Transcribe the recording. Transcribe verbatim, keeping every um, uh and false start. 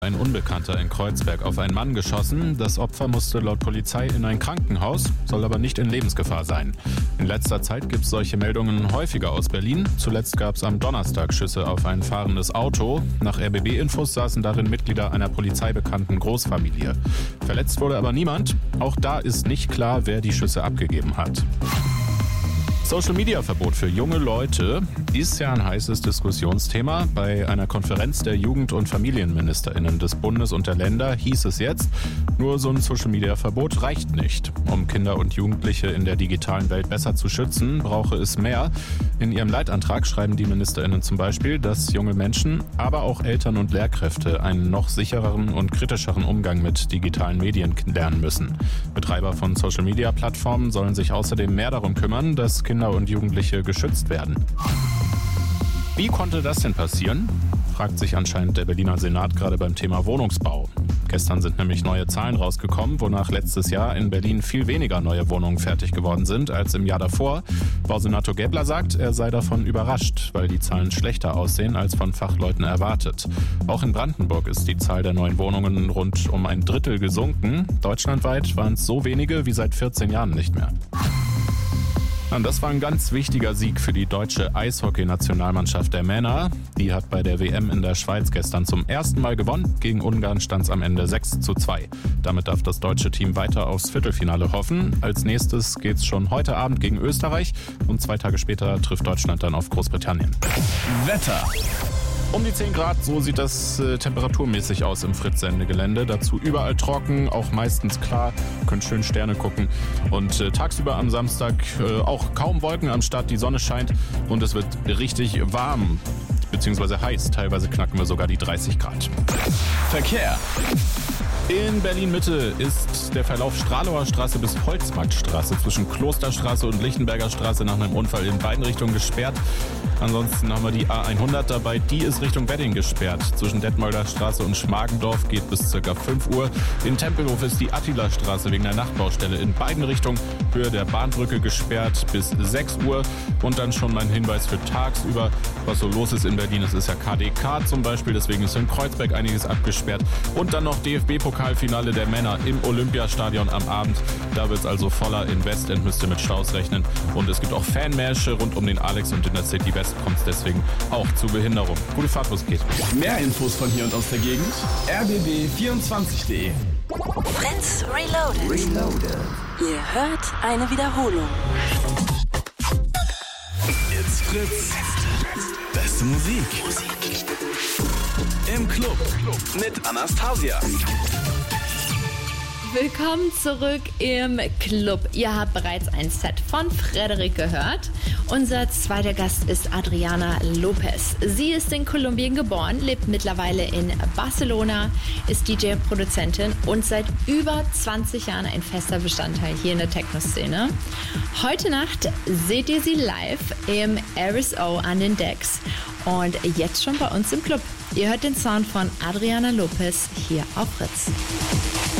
Ein Unbekannter in Kreuzberg auf einen Mann geschossen. Das Opfer musste laut Polizei in ein Krankenhaus, soll aber nicht in Lebensgefahr sein. In letzter Zeit gibt es solche Meldungen häufiger aus Berlin. Zuletzt gab es am Donnerstag Schüsse auf ein fahrendes Auto. Nach R B B-Infos saßen darin Mitglieder einer polizeibekannten Großfamilie. Verletzt wurde aber niemand. Auch da ist nicht klar, wer die Schüsse abgegeben hat. Social-Media-Verbot für junge Leute ist ja ein heißes Diskussionsthema. Bei einer Konferenz der Jugend- und FamilienministerInnen des Bundes und der Länder hieß es jetzt, nur so ein Social-Media-Verbot reicht nicht. Um Kinder und Jugendliche in der digitalen Welt besser zu schützen, brauche es mehr. In ihrem Leitantrag schreiben die MinisterInnen zum Beispiel, dass junge Menschen, aber auch Eltern und Lehrkräfte einen noch sichereren und kritischeren Umgang mit digitalen Medien lernen müssen. Betreiber von Social-Media-Plattformen sollen sich außerdem mehr darum kümmern, dass Kinder und Jugendliche geschützt werden. Wie konnte das denn passieren? Fragt sich anscheinend der Berliner Senat gerade beim Thema Wohnungsbau. Gestern sind nämlich neue Zahlen rausgekommen, wonach letztes Jahr in Berlin viel weniger neue Wohnungen fertig geworden sind als im Jahr davor. Bausenator Gäbler sagt, er sei davon überrascht, weil die Zahlen schlechter aussehen als von Fachleuten erwartet. Auch in Brandenburg ist die Zahl der neuen Wohnungen rund um ein Drittel gesunken. Deutschlandweit waren es so wenige wie seit vierzehn Jahren nicht mehr. Und das war ein ganz wichtiger Sieg für die deutsche Eishockey-Nationalmannschaft der Männer. Die hat bei der W M in der Schweiz gestern zum ersten Mal gewonnen. Gegen Ungarn stand es am Ende sechs zu zwei. Damit darf das deutsche Team weiter aufs Viertelfinale hoffen. Als nächstes geht's schon heute Abend gegen Österreich und zwei Tage später trifft Deutschland dann auf Großbritannien. Wetter. Um die zehn Grad, so sieht das äh, temperaturmäßig aus im Fritz-Sendegelände. Dazu überall trocken, auch meistens klar, könnt schön Sterne gucken. Und äh, tagsüber am Samstag äh, auch kaum Wolken am Start, die Sonne scheint und es wird richtig warm, beziehungsweise heiß. Teilweise knacken wir sogar die dreißig Grad. Verkehr. In Berlin-Mitte ist der Verlauf Stralauer Straße bis Holzmarktstraße zwischen Klosterstraße und Lichtenberger Straße nach einem Unfall in beiden Richtungen gesperrt. Ansonsten haben wir die A hundert dabei, die ist Richtung Wedding gesperrt. Zwischen Detmolder Straße und Schmargendorf geht bis ca. fünf Uhr. In Tempelhof ist die Attila-Straße wegen der Nachtbaustelle in beiden Richtungen Höhe der Bahnbrücke gesperrt bis sechs Uhr. Und dann schon mein Hinweis für tagsüber, was so los ist in Berlin. Es ist ja K D K zum Beispiel, deswegen ist in Kreuzberg einiges abgesperrt. Und dann noch D F B-Pokalfinale der Männer im Olympiastadion am Abend. Da wird es also voller. In Westend müsst ihr mit Staus rechnen. Und es gibt auch Fanmärsche rund um den Alex und in der City West kommt es deswegen auch zu Behinderung. Gute Fahrt, wo es geht. Mehr Infos von hier und aus der Gegend. r b b vierundzwanzig punkt de. Fritz Reloaded. Reloaded. Ihr hört eine Wiederholung. It's Fritz. Beste Musik. Im Club mit Anastasia. Willkommen zurück im Club. Ihr habt bereits ein Set von Frederik gehört. Unser zweiter Gast ist Adriana Lopez. Sie ist in Kolumbien geboren, lebt mittlerweile in Barcelona, ist D J, Produzentin und seit über zwanzig Jahren ein fester Bestandteil hier in der Techno-Szene. Heute Nacht seht ihr sie live im R S O an den Decks und jetzt schon bei uns im Club. Ihr hört den Sound von Adriana Lopez hier auf Fritz.